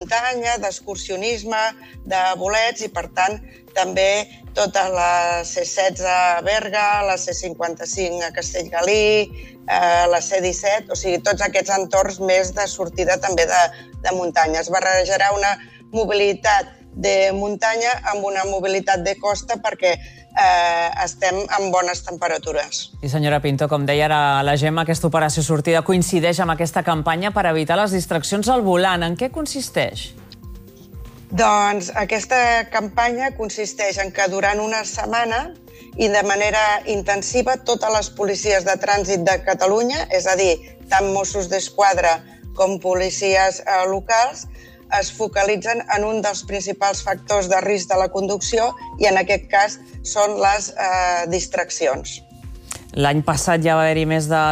muntanya, d'excursionisme, de bolets i, per tant, també tota la C16 a Berga, la C55 a Castellgalí, la C17, o sigui, tots aquests entorns més de sortida també de muntanya. Es barrejarà una mobilitat de muntanya amb una mobilitat de costa perquè estem en bones temperatures. I senyora Pinto, com deia ara la Gemma, aquesta operació sortida coincideix amb aquesta campanya per evitar les distraccions al volant. En què consisteix? Doncs aquesta campanya consisteix en que durant una setmana i de manera intensiva totes les policies de trànsit de Catalunya, és a dir, tant Mossos d'Esquadra com policies locals, es focalitzen en un dels principals factors de risc de la conducció i en aquest cas són les distraccions. L'any passat ja va haver-hi més de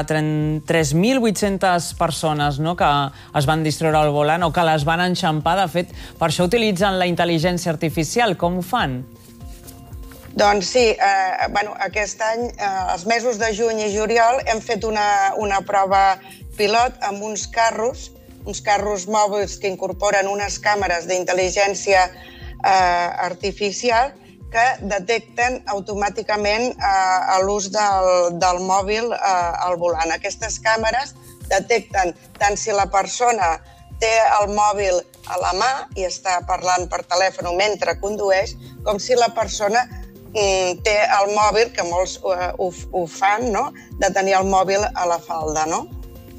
3.800 persones que es van distreure al volant o que les van enxampar. De fet, per això utilitzen la intel·ligència artificial. Com ho fan? Doncs sí, aquest any, els mesos de juny i juliol, hem fet una prova pilot amb uns carros mòbils que incorporen unes càmeres d'intel·ligència artificial que detecten automàticament l'ús del mòbil al volant. Aquestes càmeres detecten tant si la persona té el mòbil a la mà i està parlant per telèfon mentre condueix, com si la persona té el mòbil, que molts ho fan, de tenir el mòbil a la falda, no?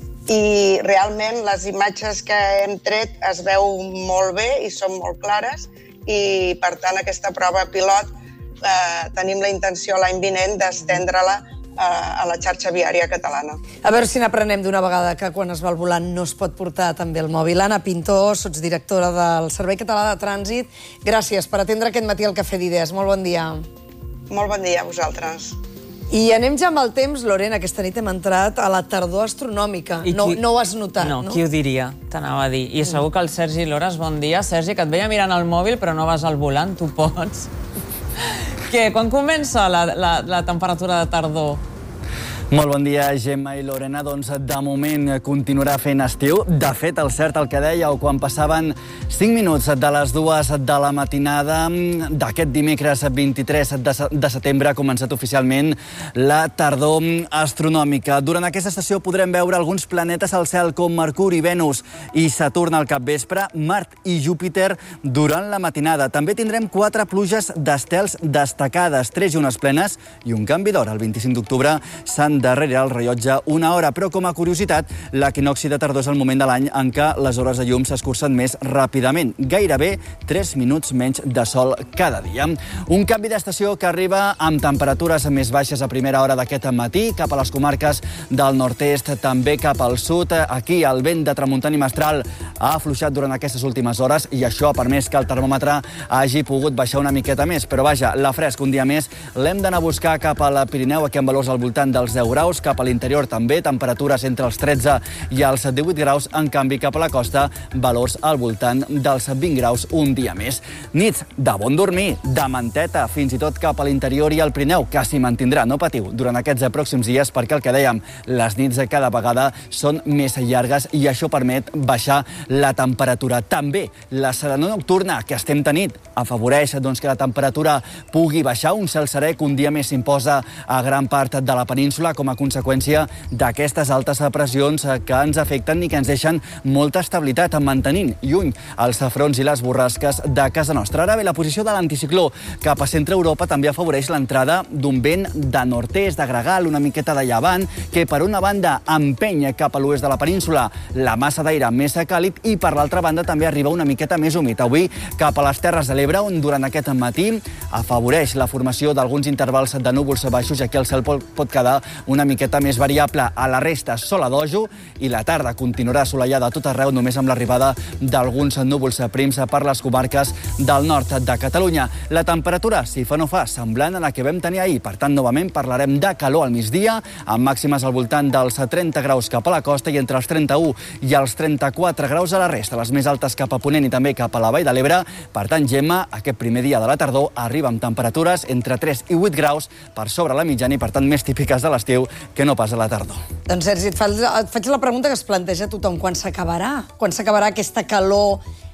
I realment les imatges que hem tret es veu molt bé i són molt clares i, per tant, aquesta prova pilot tenim la intenció l'any vinent d'estendre-la a la xarxa viària catalana. A veure si n'aprenem d'una vegada que quan es va al volant no es pot portar també el mòbil. Anna Pinto, sotsdirectora del Servei Català de Trànsit. Gràcies per atendre aquest matí al Cafè d'Idees. Molt bon dia. Molt bon dia a vosaltres. I anem ja amb el temps, Lorena. Aquesta nit hem entrat a la tardor astronòmica. No ho has notat, no? No, qui ho diria? T'anava a dir. I segur que el Sergi Lores, bon dia. Sergi, que et veia mirant el mòbil però no vas al volant, tu pots. Què? Quan comença la temperatura de tardor? Molt bon dia, Gemma i Lorena. Doncs de moment continuarà fent estiu. De fet, el cert el que dèieu, quan passaven 5 minuts de les 2 de la matinada d'aquest dimecres 23 de setembre ha començat oficialment la tardor astronòmica. Durant aquesta estació podrem veure alguns planetes al cel com Mercuri, Venus i Saturn al capvespre, Mart i Júpiter durant la matinada. També tindrem 4 pluges d'estels destacades, 3 llunes plenes i un canvi d'hora. El 25 d'octubre s'han darrere el rellotge una hora, però com a curiositat, l'equinocci de tardor és el moment de l'any en què les hores de llum s'escurcen més ràpidament, gairebé 3 minuts menys de sol cada dia. Un canvi d'estació que arriba amb temperatures més baixes a primera hora d'aquest matí, cap a les comarques del nord-est, també cap al sud. Aquí el vent de tramuntana i mestral ha afluixat durant aquestes últimes hores i això ha permès que el termòmetre hagi pogut baixar una miqueta més, però vaja, la fresca un dia més l'hem d'anar a buscar cap al Pirineu, aquí amb valors al voltant dels 10 graus, cap a l'interior també, temperatures entre els 13 i els 18 graus, en canvi cap a la costa, valors al voltant dels 20 graus un dia més. Nits de bon dormir, de manteta, fins i tot cap a l'interior i al Pirineu, que s'hi mantindrà, no patiu, durant aquests pròxims dies, perquè el que dèiem, les nits cada vegada són més llargues i això permet baixar la temperatura. També la serenor nocturna que estem tenint afavoreix que la temperatura pugui baixar, un cel serè que un dia més s'imposa a gran part de la península com a conseqüència d'aquestes altes pressions que ens afecten i que ens deixen molta estabilitat, mantenint lluny els fronts i les borrasques de casa nostra. Ara bé, la posició de l'anticicló cap a centre Europa també afavoreix l'entrada d'un vent de nord-est, de gregal, una miqueta de llevant, que per una banda empeny cap a l'oest de la península la massa d'aire més càlid i per l'altra banda també arriba una miqueta més humit. Avui cap a les Terres de l'Ebre, on durant aquest matí afavoreix la formació d'alguns intervals de núvols baixos i aquí el cel pot quedar una miqueta més variable. A la resta, sol a dojo i la tarda continuarà assolellada a tot arreu, només amb l'arribada d'alguns núvols prims per les comarques del nord de Catalunya. La temperatura, si fa no fa, semblant a la que vam tenir ahir. Per tant, novament parlarem de calor al migdia, amb màximes al voltant dels 30 graus cap a la costa i entre els 31 i els 34 graus a la resta, les més altes cap a Ponent i també cap a la Vall de l'Ebre. Per tant, Gemma, aquest primer dia de la tardor arriba amb temperatures entre 3 i 8 graus per sobre la mitjana i, per tant, més típiques de l'estiu que no pas a la tardor. Doncs, Sergi, et faig la pregunta que es planteja tothom. Quan s'acabarà? Quan s'acabarà aquesta calor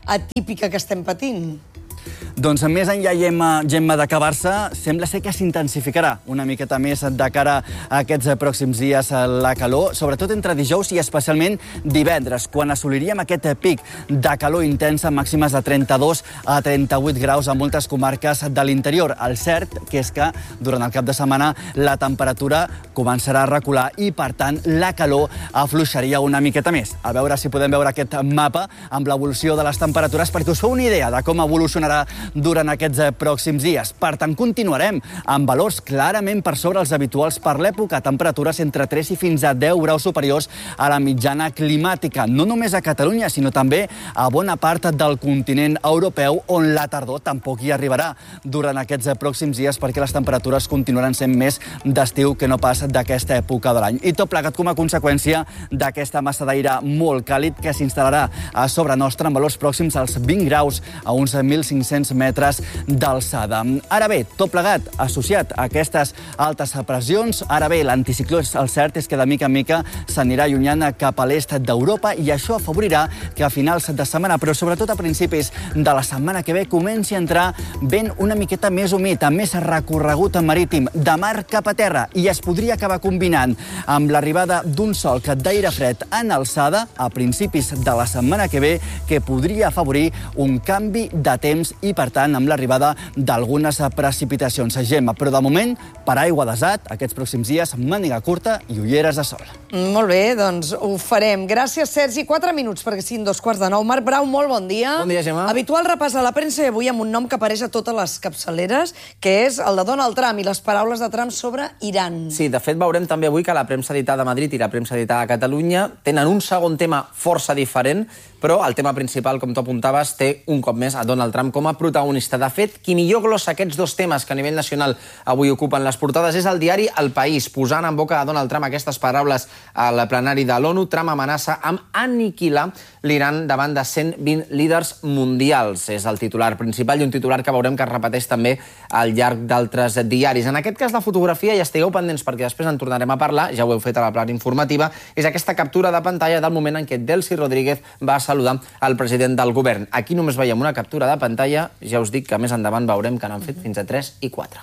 atípica que estem patint? Doncs més enllà, Gemma, d'acabar-se, sembla ser que s'intensificarà una miqueta més de cara a aquests pròxims dies la calor, sobretot entre dijous i especialment divendres, quan assoliríem aquest pic de calor intensa, màximes de 32 a 38 graus a moltes comarques de l'interior. El cert que és que durant el cap de setmana la temperatura començarà a recular i, per tant, la calor afluixaria una miqueta més. A veure si podem veure aquest mapa amb l'evolució de les temperatures perquè us feu una idea de com evolucionarà durant aquests pròxims dies. Per tant, continuarem amb valors clarament per sobre els habituals per l'època, temperatures entre 3 i fins a 10 graus superiors a la mitjana climàtica, no només a Catalunya, sinó també a bona part del continent europeu, on la tardor tampoc hi arribarà durant aquests pròxims dies perquè les temperatures continuaran sent més d'estiu que no pas d'aquesta època de l'any. I tot plegat com a conseqüència d'aquesta massa d'aire molt càlid que s'instal·larà a sobre nostre en valors pròxims als 20 graus a uns 1.500 metres d'alçada. Ara bé, tot plegat associat a aquestes altes pressions, ara bé, l'anticicló, el cert és que de mica en mica s'anirà allunyant cap a l'est d'Europa i això afavorirà que a finals de setmana, però sobretot a principis de la setmana que ve, comenci a entrar vent una miqueta més humit, amb més recorregut marítim, de mar cap a terra, i es podria acabar combinant amb l'arribada d'un solc d'aire fred en alçada a principis de la setmana que ve, que podria afavorir un canvi de temps i, per tant, amb l'arribada d'algunes precipitacions. Gemma, però de moment, paraigua desat, aquests pròxims dies, màniga curta i ulleres de sol. Molt bé, doncs ho farem. Gràcies, Sergi. 4 minuts perquè siguin 8:45. Marc Brau, molt bon dia. Bon dia, Gemma. Habitual repàs a la premsa i avui amb un nom que apareix a totes les capçaleres, que és el de Donald Trump i les paraules de Trump sobre Iran. Sí, de fet, veurem també avui que la premsa editada a Madrid i la premsa editada a Catalunya tenen un segon tema força diferent, però el tema principal, com tu apuntaves, té un cop més a Donald Trump com a protagonista. De fet, qui millor glossa aquests dos temes que a nivell nacional avui ocupen les portades és el diari El País, posant en boca de Donald Trump aquestes paraules al plenari de l'ONU. Trump amenaça amb aniquilar l'Iran davant de 120 líders mundials. És el titular principal i un titular que veurem que es repeteix també al llarg d'altres diaris. En aquest cas, la fotografia, i estigueu pendents perquè després en tornarem a parlar, ja ho heu fet a la plana informativa, és aquesta captura de pantalla del moment en què Delcy Rodríguez va saludar el president del govern. Aquí només veiem una captura de pantalla, ja us dic que més endavant veurem que n'han fet fins a 3 i 4.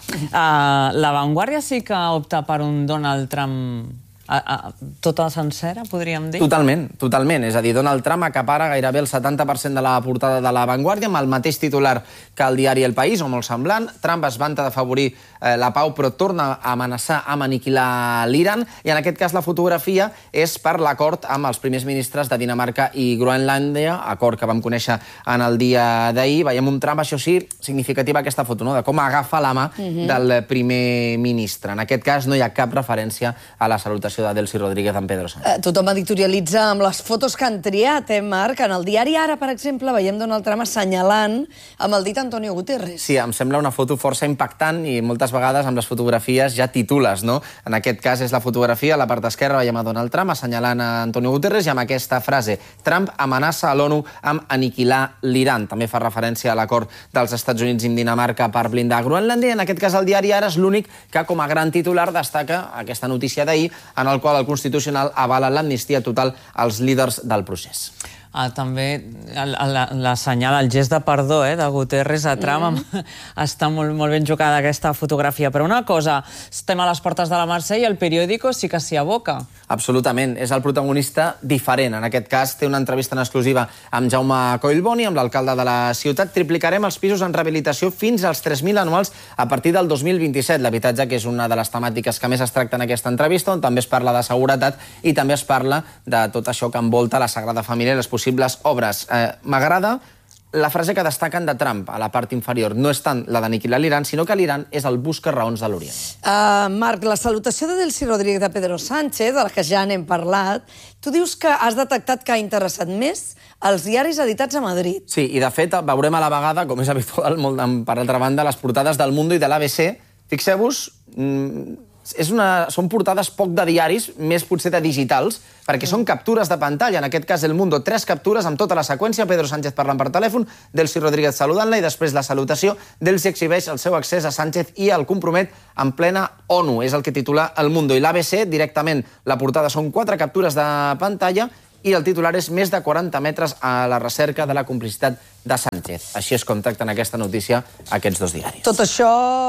La Vanguardia sí que opta per un Donald Trump tota sencera, podríem dir? Totalment, totalment. És a dir, Donald Trump acapara gairebé el 70% de la portada de La Vanguardia amb el mateix titular que el diari El País, o molt semblant. Trump es vanta d'afavorir la pau, però torna a amenaçar amb aniquilar l'Iran. I en aquest cas la fotografia és per l'acord amb els primers ministres de Dinamarca i Groenlàndia, acord que vam conèixer en el dia d'ahir. Veiem un Trump, això sí, significativa aquesta foto, no?, de com agafa la mà del primer ministre. En aquest cas no hi ha cap referència a la salutació de Delcy Rodríguez amb Pedro Sánchez. Tothom editorialitza amb les fotos que han triat, Marc? En el diari Ara, per exemple, veiem Donald Trump assenyalant amb el dit Antonio Guterres. Sí, em sembla una foto força impactant i moltes vegades amb les fotografies ja titules, no? En aquest cas és la fotografia, a la part esquerra veiem a Donald Trump assenyalant a Antonio Guterres i amb aquesta frase: Trump amenaça a l'ONU amb aniquilar l'Iran. També fa referència a l'acord dels Estats Units i Dinamarca per blindar Groenlàndia. En aquest cas el diari Ara és l'únic que com a gran titular destaca aquesta notícia d'ahir en el qual el Constitucional avala l'amnistia total als líders del procés. També la senyal, el gest de perdó de Guterres a Trump està molt ben jugada aquesta fotografia. Però una cosa, estem a les portes de la Mercè i el periòdico sí que s'hi aboca. Absolutament, és el protagonista diferent. En aquest cas té una entrevista en exclusiva amb Jaume Collboni, amb l'alcalde de la ciutat. Triplicarem els pisos en rehabilitació fins als 3.000 anuals a partir del 2027. L'habitatge, que és una de les temàtiques que més es tracta en aquesta entrevista, on també es parla de seguretat i també es parla de tot això que envolta la Sagrada Família i les possibles obres. M'agrada la frase que destaquen de Trump a la part inferior. No és tant la d'aniquilar l'Iran, sinó que l'Iran és el busca-raons de l'Orient. Marc, la salutació de Delcy Rodríguez de Pedro Sánchez, de la que ja n'hem parlat, tu dius que has detectat que ha interessat més els diaris editats a Madrid. Sí, i de fet veurem a la vegada, com és habitual, per altra banda, les portades del Mundo i de l'ABC. Fixeu-vos, són portades poc de diaris, més potser de digitals, perquè són captures de pantalla. En aquest cas, El Mundo, 3 captures amb tota la seqüència, Pedro Sánchez parlant per telèfon, Delcy Rodríguez saludant-la i després la salutació. Delcy exhibeix el seu accés a Sánchez i el compromet en plena ONU. És el que titula El Mundo. I l'ABC, directament, la portada són 4 captures de pantalla i el titular és més de 40 metres a la recerca de la complicitat de Sánchez. Així es contacten aquesta notícia aquests dos diaris. Tot això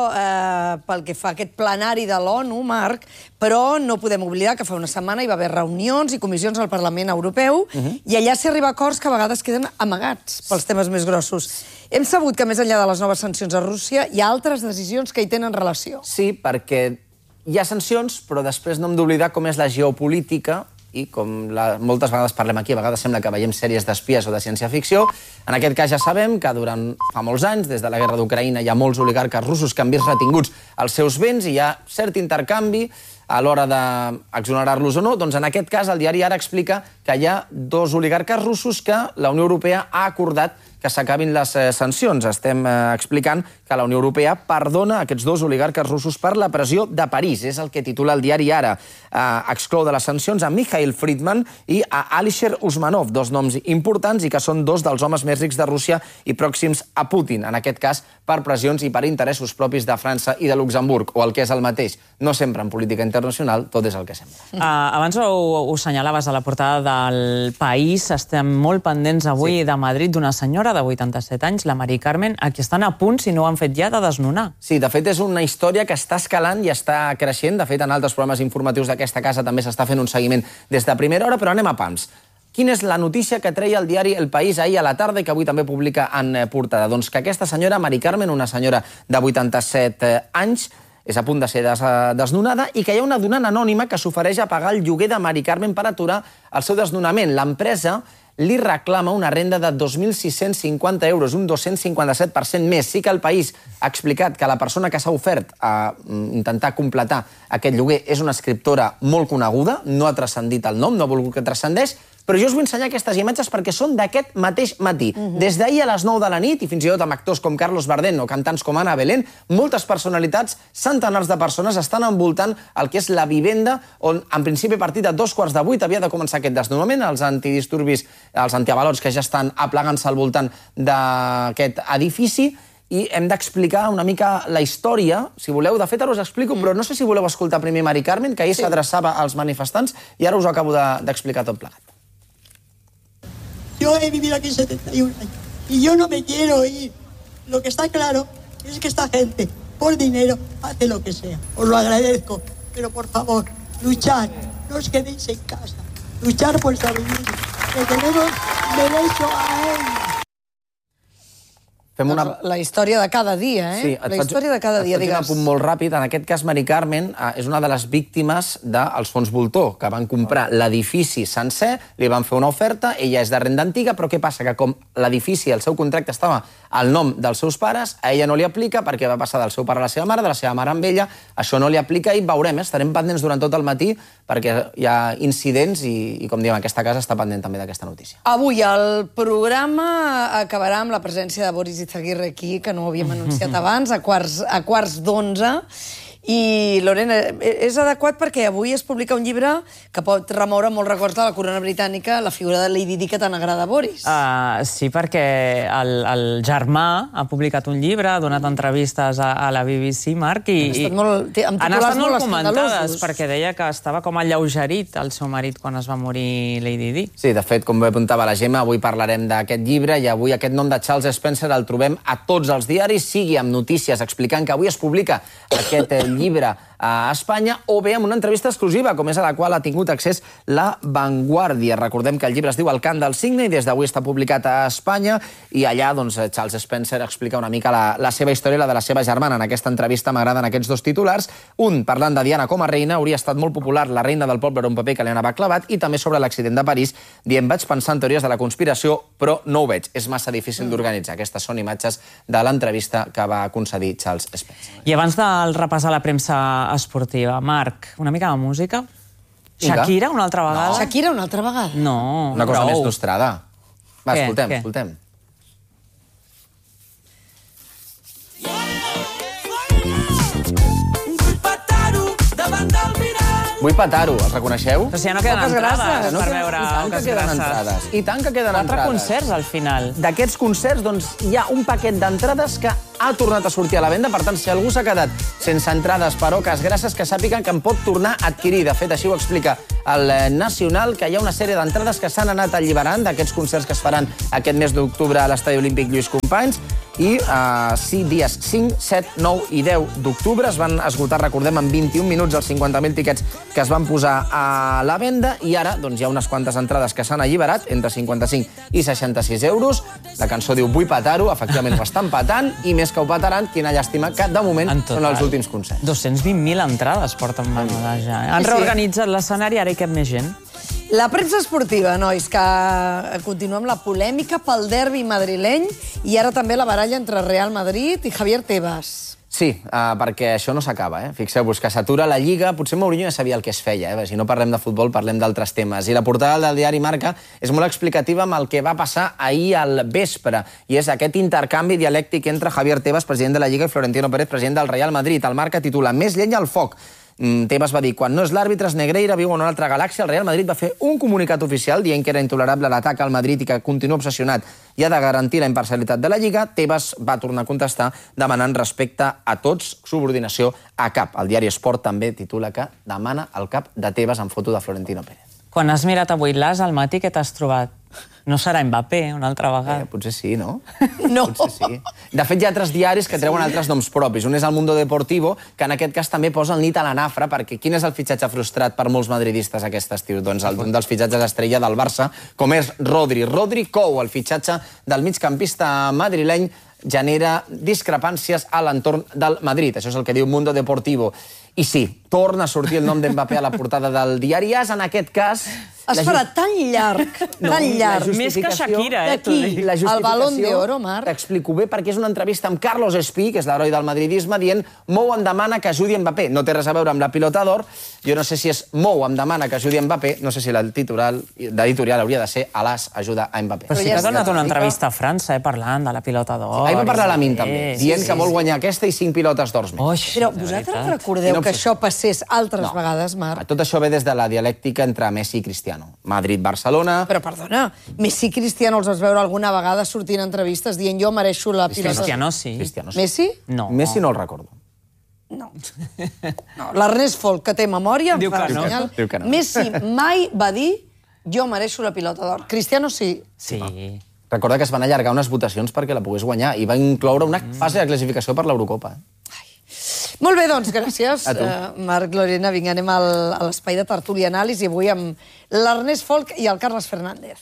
pel que fa a aquest plenari de l'ONU, Marc, però no podem oblidar que fa una setmana hi va haver reunions i comissions al Parlament Europeu i allà s'hi arriba a acords que a vegades queden amagats pels temes més grossos. Hem sabut que més enllà de les noves sancions a Rússia hi ha altres decisions que hi tenen relació. Sí, perquè hi ha sancions, però després no hem d'oblidar com és la geopolítica i com moltes vegades parlem aquí, a vegades sembla que veiem sèries d'espies o de ciència-ficció. En aquest cas ja sabem que fa molts anys, des de la guerra d'Ucraïna, hi ha molts oligarques russos que han vist retinguts els seus béns i hi ha cert intercanvi a l'hora d'exonerar-los o no. Doncs en aquest cas el diari Ara explica que hi ha dos oligarques russos que la Unió Europea ha acordat que s'acabin les sancions. Estem explicant que la Unió Europea perdona aquests dos oligarques russos per la pressió de París. És el que titula el diari Ara. Exclou de les sancions a Mikhail Fridman i a Alisher Usmanov, dos noms importants i que són dos dels homes més rics de Rússia i pròxims a Putin. En aquest cas, per pressions i per interessos propis de França i de Luxemburg, o el que és el mateix. No sempre en política internacional tot és el que sembla. Abans ho senyalaves a la portada del País. Estem molt pendents avui de Madrid d'una senyora de 87 anys, la Mari Carmen, a qui estan a punt, si no ho han fet ja, de desnonar. Sí, de fet és una història que està escalant i està creixent. De fet, en altres programes informatius d'aquesta casa també s'està fent un seguiment des de primera hora, però anem a pams. Quina és la notícia que treia el diari El País ahir a la tarda i que avui també publica en portada? Doncs que aquesta senyora, Mari Carmen, una senyora de 87 anys, és a punt de ser desnonada i que hi ha una donant anònima que s'ofereix a pagar el lloguer de Mari Carmen per aturar el seu desnonament. L'empresa li reclama una renda de 2.650 euros, un 257% més. Sí que el País ha explicat que la persona que s'ha ofert a intentar completar aquest lloguer és una escriptora molt coneguda, no ha transcendit el nom, no ha volgut que transcendeix, però jo us vull ensenyar aquestes imatges perquè són d'aquest mateix matí. Des d'ahir a les 9 de la nit, i fins i tot amb actors com Carlos Bardén o cantants com Ana Belén, moltes personalitats, centenars de persones, estan envoltant el que és la vivenda on, en principi, a partir de 7:45 havia de començar aquest desnonament. Els antidisturbis, els antiavalots que ja estan aplegant-se al voltant d'aquest edifici, i hem d'explicar una mica la història, si voleu. De fet, ara us explico, però no sé si voleu escoltar primer Mari Carmen, que ahir s'adreçava als manifestants, i ara us ho acabo d'explicar tot plegat. Yo he vivido aquí 71 años y yo no me quiero ir. Lo que está claro es que esta gente, por dinero, hace lo que sea. Os lo agradezco, pero por favor, luchar, no os quedéis en casa. Luchar por sobrevivir, que tenemos derecho a ello. La història de cada dia, eh? Sí, la història de cada dia, digues. Et faig un apunt molt ràpid. En aquest cas, Mari Carmen és una de les víctimes dels fons Voltor, que van comprar l'edifici sencer, li van fer una oferta, ella és de renda antiga, però què passa? Que com l'edifici, el seu contracte estava al nom dels seus pares, a ella no li aplica perquè va passar del seu pare a la seva mare, de la seva mare amb ella, això no li aplica i veurem, estarem pendents durant tot el matí perquè hi ha incidents i com diem, aquesta casa està pendent també d'aquesta notícia. Avui el programa acabarà amb la presència de Boris Izaguirre aquí, que no ho havíem anunciat abans, a quarts d'11. I, Lorena, és adequat perquè avui es publica un llibre que pot remoure molts records de la corona britànica, la figura de Lady Di, que tant agrada a Boris. Sí, perquè el germà ha publicat un llibre, ha donat entrevistes a la BBC, Marc, i han estat molt comentades, perquè deia que estava com alleugerit el seu marit quan es va morir Lady Di. Sí, de fet, com bé apuntava la Gemma, avui parlarem d'aquest llibre i avui aquest nom de Charles Spencer el trobem a tots els diaris, sigui amb notícies explicant que avui es publica aquest llibre a Espanya, o bé amb una entrevista exclusiva, com és a la qual ha tingut accés La Vanguardia. Recordem que el llibre es diu El cant del cigne i des d'avui està publicat a Espanya i allà doncs, Charles Spencer explica una mica la seva història i la de la seva germana. En aquesta entrevista m'agraden aquests dos titulars. Un, parlant de Diana com a reina, hauria estat molt popular La reina del poble, era un paper que li anava clavat, i també sobre l'accident de París, dient vaig pensar en teories de la conspiració, però no ho veig. És massa difícil d'organitzar. Aquestes són imatges de l'entrevista que va concedir Charles Spencer. I abans de repassar la premsa esportiva, Marc, una mica de música? Shakira, una altra vegada? No. Shakira, una altra vegada? No, una cosa més nostrada. Va, escoltem, escoltem. Vull petar-ho, els reconeixeu? Però si ja no queden entrades per veure Poques Grasses. I tant que queden entrades. 4 concerts al final. D'aquests concerts, doncs, hi ha un paquet d'entrades que ha tornat a sortir a la venda. Per tant, si algú s'ha quedat sense entrades per Poques Grasses, que sàpiguen que en pot tornar a adquirir. De fet, així ho explica al Nacional, que hi ha una sèrie d'entrades que s'han anat alliberant d'aquests concerts que es faran aquest mes d'octubre a l'Estadi Olímpic Lluís Companys, i dies 5, 7, 9 i 10 d'octubre es van esgotar, recordem, en 21 minuts els 50.000 tiquets que es van posar a la venda, i ara hi ha unes quantes entrades que s'han alliberat, entre 55 i 66 euros. La cançó diu "Vull petar-ho", efectivament ho estan petant, i més que ho petaran, quina llàstima que de moment són els últims concerts. 220.000 entrades porten venudes ja. Han reorganitzat l'escenari, ara hi cap més gent. La premsa esportiva, nois, que continua amb la polèmica pel derbi madrileny i ara també la baralla entre Real Madrid i Javier Tebas. Sí, perquè això no s'acaba. Fixeu-vos que s'atura la Lliga. Potser Mourinho ja sabia el que es feia. Si no parlem de futbol, parlem d'altres temes. I la portada del diari Marca és molt explicativa amb el que va passar ahir al vespre. I és aquest intercanvi dialèctic entre Javier Tebas, president de la Lliga, i Florentino Pérez, president del Real Madrid. El Marca titula "Més llenya al foc". Tebas va dir: "Quan no és l'àrbitre, és Negreira, viu en una altra galàxia". El Real Madrid va fer un comunicat oficial dient que era intolerable l'atac al Madrid i que continua obsessionat i ha de garantir la imparcialitat de la Lliga. Tebas va tornar a contestar demanant respecte a tots, subordinació a cap. El diari Esport també titula que demana el cap de Tebas en foto de Florentino Pérez. Quan has mirat avui l'As al matí, què t'has trobat? No serà Mbappé, una altra vegada? Potser sí, no? No. Potser sí. De fet, hi ha altres diaris que treuen altres noms propis. Un és el Mundo Deportivo, que en aquest cas també posa el nit a la nafra, perquè quin és el fitxatge frustrat per molts madridistes aquest estiu? Doncs un dels fitxatges estrella del Barça, com és Rodri. Rodri Cou, el fitxatge del migcampista madrileny, genera discrepàncies a l'entorn del Madrid. Això és el que diu Mundo Deportivo. I sí, torna a sortir el nom d'Mbappé a la portada del diari AS, en aquest cas... Es farà tan llarg, tan llarg. Més que Shakira, D'aquí, el Balón d'Oro, Marc. T'explico bé, perquè és una entrevista amb Carlos Espí, que és l'heroi del madridisme, dient "Mou em demana que ajudi Mbappé". No té res a veure amb la pilota d'or. Jo no sé si és "Mou em demana que ajudi Mbappé", no sé si l'editorial hauria de ser "L'As ajuda a Mbappé". Però sí que ha donat una entrevista a França, parlant de la pilota d'or. Ahir va parlar la Min, també, dient que vol guanyar aquesta i 5 pilotes d'ors més. Però vosaltres recordeu que això passés altres vegades, Marc? Tot això ve des de la dialèctica entre Messi i Cristiano. Madrid-Barcelona... Però, perdona, Messi i Cristiano els vas veure alguna vegada sortint en entrevistes dient "jo mereixo la pilota"? Cristiano sí. Messi? No. Messi no el recordo. No. L'Ernest Folk, que té memòria, Diu que no. Messi mai va dir "jo mereixo la pilota d'or". Cristiano sí. Sí. Recorda que es van allargar unes votacions perquè la pogués guanyar i va incloure una fase de classificació per l'Eurocopa. Molt bé, doncs, gràcies, A tu. Marc, Lorena. Vinga, anem a l'espai de tertúlia anàlisi, avui amb l'Ernest Folk i el Carles Fernández.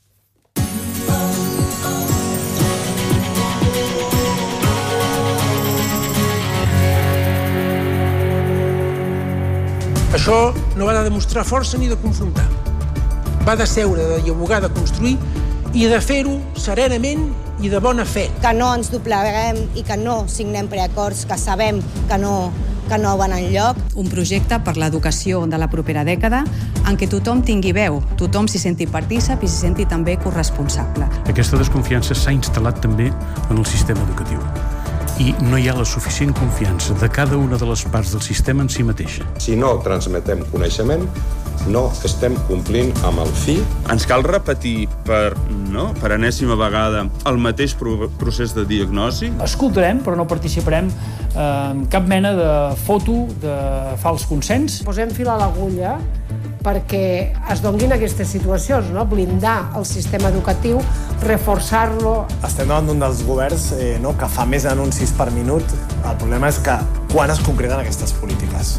Això no va de demostrar força ni de confrontar. Va de seure, de dialogar, de construir i de fer-ho serenament i de bona fe. Que no ens dobleguem i que no signem preacords que sabem que no van enlloc. Un projecte per l'educació de la propera dècada en què tothom tingui veu, tothom s'hi senti partícip i s'hi senti també corresponsable. Aquesta desconfiança s'ha instal·lat també en el sistema educatiu. I no hi ha la suficient confiança de cada una de les parts del sistema en si mateixa. Si no transmetem coneixement, no estem complint amb el fi. Ens cal repetir per enèsima vegada el mateix procés de diagnosi? Escoltarem, però no participarem en cap mena de foto de fals consens. Posem fil a l'agulla perquè es donguin aquestes situacions, no? Blindar el sistema educatiu, reforçar-lo. Estem davant d'un dels governs que fa més anuncis per minut. El problema és que quan es concreten aquestes polítiques.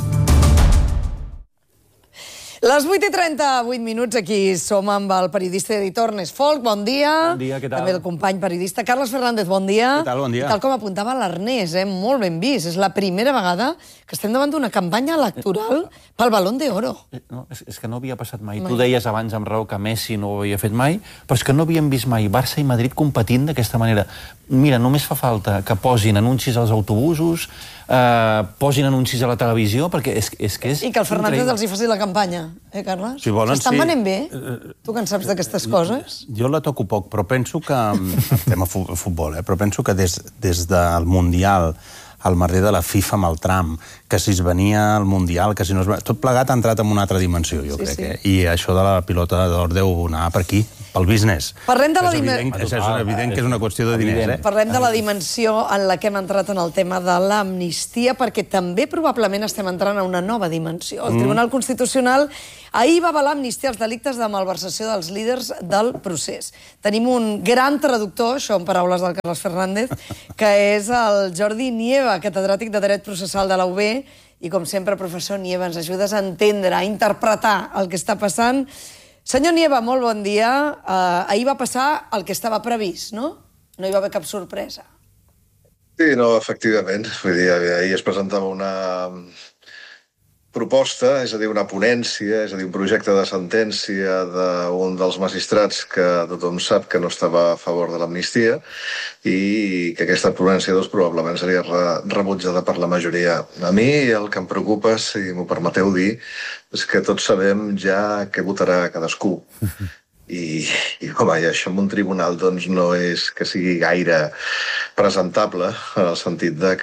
Les 8:38, aquí som amb el periodista i editor Ernest Folk, bon dia. Bon dia, què tal? També el company periodista Carles Fernández, bon dia. Què tal, bon dia. Tal com apuntava l'Ernest, molt ben vist. És la primera vegada que estem davant d'una campanya electoral pel Balón d'Oro. No, és que no havia passat mai. Tu deies abans amb raó que Messi no ho havia fet mai, però és que no havíem vist mai Barça i Madrid competint d'aquesta manera. Mira, només fa falta que posin anuncis als autobusos, posin anuncis a la televisió, perquè és que és I que el Fernández els hi faci la campanya, Carles? Si volen, Estan venent bé? Tu que en saps d'aquestes coses? Jo la toco poc, però penso que... Estem a futbol, però penso que des del Mundial al merder de la FIFA amb el Trump, que si es venia al Mundial, que si no es venia... Tot plegat ha entrat en una altra dimensió, jo crec. I això de la pilota d'or deu anar per aquí. pel business. Parlem de la És evident que és una qüestió de diners. Parlem de la dimensió en la que hem entrat en el tema de l'amnistia, perquè també probablement estem entrant a una nova dimensió. El Tribunal Constitucional ahir va avalar amnistia als delictes de malversació dels líders del procés. Tenim un gran traductor, això en paraules del Carles Fernández, que és el Jordi Nieva, catedràtic de Dret Processal de la UB, i com sempre, professor Nieva, ens ajudes a entendre, a interpretar el que està passant. Senyor Nieva, molt bon dia. Ahir va passar el que estava previst, no? No hi va haver cap sorpresa. Sí, no, efectivament. Vull dir, ahir es presentava una proposta, és a dir, una ponència, és a dir, un projecte de sentència d'un dels magistrats que tothom sap que no estava a favor de l'amnistia i que aquesta ponència probablement seria rebutjada per la majoria. A mi el que em preocupa, si m'ho permeteu dir, és que tots sabem ja què votarà cadascú. I home, això en un tribunal doncs, no és que sigui gaire presentable, en el sentit de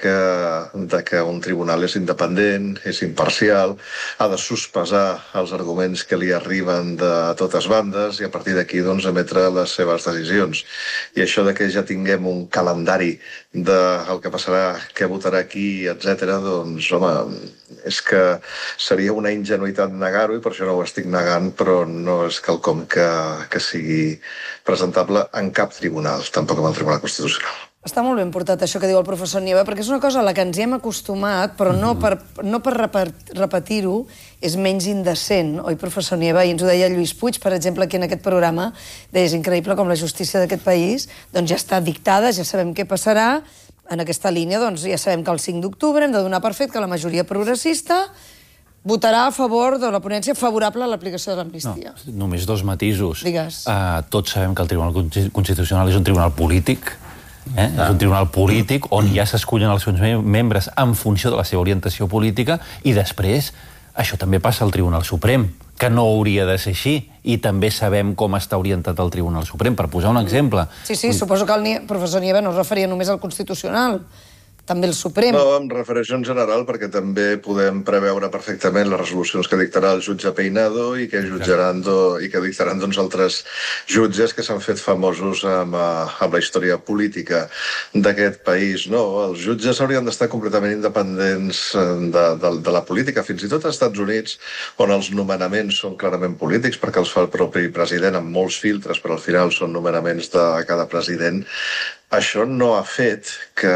que un tribunal és independent, és imparcial, ha de sospesar els arguments que li arriben de totes bandes i a partir d'aquí doncs, emetre les seves decisions. I això de que ja tinguem un calendari del que passarà, què votarà aquí, etc., doncs, home, és que seria una ingenuïtat negar-ho i per això no ho estic negant, però no és quelcom que sigui presentable en cap tribunal, tampoc en el Tribunal Constitucional. Està molt ben portat això que diu el professor Nieva, perquè és una cosa a la que ens hi hem acostumat, però no per repetir-ho és menys indecent, oi, professor Nieva? I ens ho deia Lluís Puig, per exemple, aquí en aquest programa, deia, és increïble com la justícia d'aquest país doncs ja està dictada, ja sabem què passarà. En aquesta línia, doncs, ja sabem que el 5 d'octubre hem de donar per fet que la majoria progressista votarà a favor de la ponència favorable a l'aplicació de l'amnistia. No, només dos matisos. Digues. Tots sabem que el Tribunal Constitucional és un tribunal polític, és un tribunal polític on ja s'escullen els seus membres en funció de la seva orientació política i després això també passa al Tribunal Suprem, que no hauria de ser així, i també sabem com està orientat el Tribunal Suprem. Per posar un exemple... Sí, suposo que el professor Nieva no es referia només al Constitucional, també el Suprem. No, em refereixo en general perquè també podem preveure perfectament les resolucions que dictarà el jutge Peinado i que dictaran doncs, altres jutges que s'han fet famosos amb la història política d'aquest país. No, els jutges haurien d'estar completament independents de la política, fins i tot als Estats Units, on els nomenaments són clarament polítics, perquè els fa el propi president amb molts filtres, però al final són nomenaments de cada president. Això no ha fet que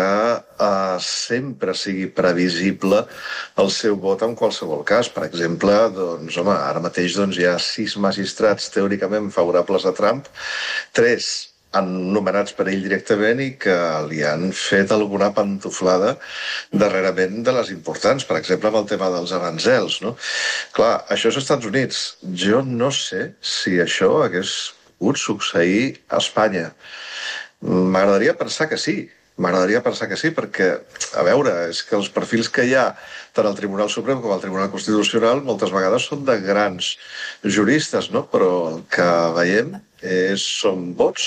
sempre sigui previsible el seu vot en qualsevol cas. Per exemple, doncs, home, ara mateix hi ha 6 magistrats teòricament favorables a Trump, 3 han nomenats per ell directament i que li han fet alguna pantoflada darrerament de les importants, per exemple, amb el tema dels aranzels, no? Clar, això és als Estats Units. Jo no sé si això hagués pogut succeir a Espanya. M'agradaria pensar que sí. Perquè, a veure, és que els perfils que hi ha tant al Tribunal Suprem com al Tribunal Constitucional moltes vegades són de grans juristes, no? Però el que veiem són vots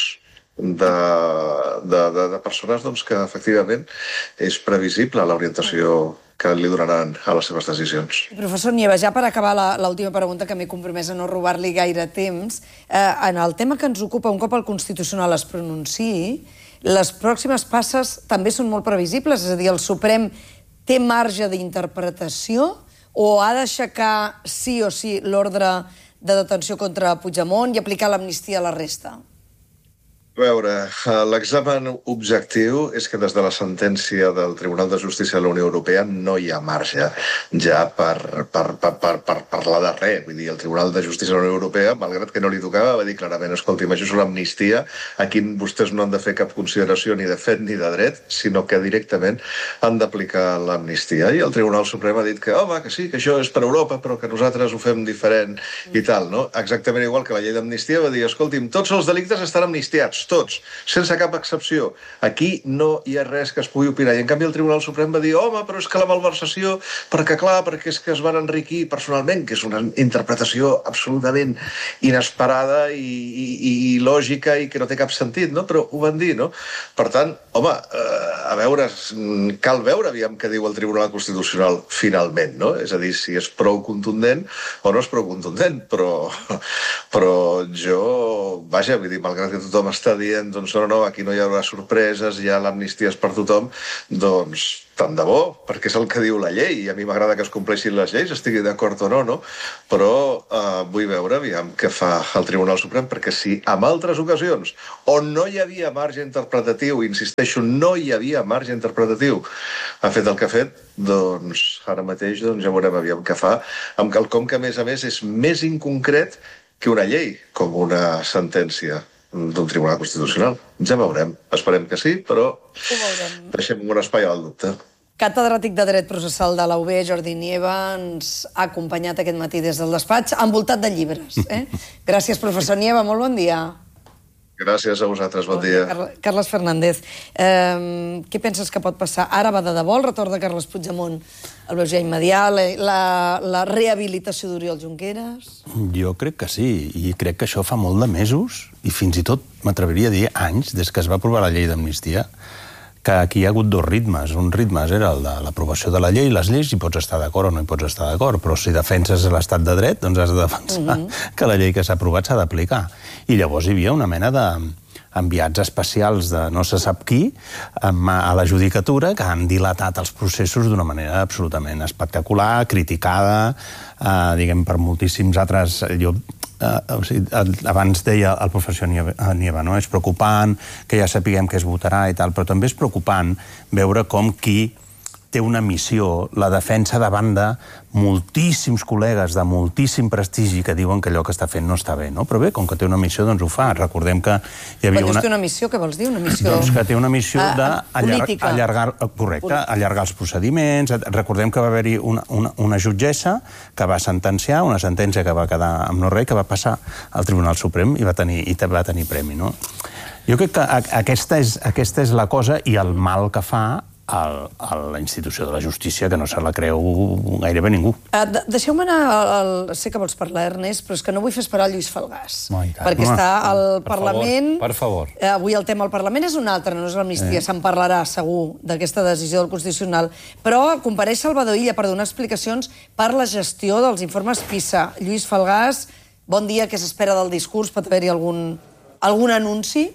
de persones doncs, que efectivament és previsible l'orientació que li donaran a les seves decisions. Professor Nieva, ja per acabar l'última pregunta, que m'he compromès a no robar-li gaire temps, en el tema que ens ocupa, un cop el Constitucional es pronunciï, les pròximes passes també són molt previsibles, és a dir, el Suprem té marge d'interpretació o ha d'aixecar sí o sí l'ordre de detenció contra Puigdemont i aplicar l'amnistia a la resta? A veure, l'examen objectiu és que des de la sentència del Tribunal de Justícia de la Unió Europea no hi ha marge ja per parlar de res. Vull dir, el Tribunal de Justícia de la Unió Europea, malgrat que no li tocava, va dir clarament, escolti, això és una amnistia, aquí vostès no han de fer cap consideració ni de fet ni de dret, sinó que directament han d'aplicar l'amnistia. I el Tribunal Suprem ha dit que, home, que sí, que això és per Europa, però que nosaltres ho fem diferent i tal, no? Exactament igual que la llei d'amnistia va dir, escolti'm, tots els delictes estan amnistiats, condemnats, tots, sense cap excepció. Aquí no hi ha res que es pugui opinar. I en canvi el Tribunal Suprem va dir home, però és que la malversació, perquè és que es van enriquir personalment, que és una interpretació absolutament inesperada i lògica i que no té cap sentit, no? Però ho van dir, no? Per tant, home, a veure, cal veure aviam què diu el Tribunal Constitucional finalment, no? És a dir, si és prou contundent o no és prou contundent, però jo, vaja, vull dir, malgrat que tothom està dient, doncs no, aquí no hi haurà sorpreses, ja l'amnistia és per tothom, doncs tant de bo, perquè és el que diu la llei, i a mi m'agrada que es compleixin les lleis, estigui d'acord o no, però vull veure aviam què fa el Tribunal Suprem, perquè si en altres ocasions on no hi havia marge interpretatiu, insisteixo, no hi havia marge interpretatiu, ha fet el que ha fet, doncs ara mateix ja veurem aviam què fa, amb quelcom que a més és més inconcret que una llei, com una sentència d'un Tribunal Constitucional. Ja veurem. Esperem que sí, però deixem un espai al dubte. Catedràtic de Dret Processal de la UB, Jordi Nieva, ens ha acompanyat aquest matí des del despatx, envoltat de llibres. Gràcies, professor Nieva, molt bon dia. Gràcies a vosaltres, bon dia. Carles Fernández, què penses que pot passar? Ara va de debò el retorn de Carles Puigdemont? El veus ja immediat? La rehabilitació d'Oriol Junqueras? Jo crec que sí, i crec que això fa molt de mesos, i fins i tot m'atreviria a dir anys, des que es va aprovar la llei d'amnistia, que aquí hi ha hagut dos ritmes. Un ritme era el de l'aprovació de la llei, les lleis, hi pots estar d'acord o no hi pots estar d'acord, però si defenses l'estat de dret, doncs has de defensar que la llei que s'ha aprovat s'ha d'aplicar. I llavors hi havia una mena d'enviats especials de no se sap qui a la judicatura que han dilatat els processos d'una manera absolutament espectacular, criticada, diguem, per moltíssims altres... Abans deia el professor Nieva, no? És preocupant que ja sapiguem què es votarà i tal, però també és preocupant veure com qui té una missió, la defensa davant de moltíssims col·legues de moltíssim prestigi que diuen que allò que està fent no està bé, no? Però bé, com que té una missió, doncs ho fa. Recordem que hi havia una... Quan dius té una missió, què vols dir? Una missió... Doncs que té una missió d'allargar els procediments. Recordem que va haver-hi una jutgessa que va sentenciar, una sentència que va quedar amb no res, que va passar al Tribunal Suprem i va tenir premi, no? Jo crec que aquesta és la cosa i el mal que fa a la institució de la justícia, que no se la creu gairebé ningú. Deixeu-me anar... Sé que vols parlar, Ernest, però és que no vull fer esperar el Lluís Falgàs. Perquè està al Parlament... Per favor. Avui el tema al Parlament és un altre, no és l'amnistia. Se'n parlarà, segur, d'aquesta decisió del Constitucional. Però compareix Salvador Illa per donar explicacions per la gestió dels informes PISA. Lluís Falgàs, bon dia, què s'espera del discurs? Pot haver-hi algun anunci?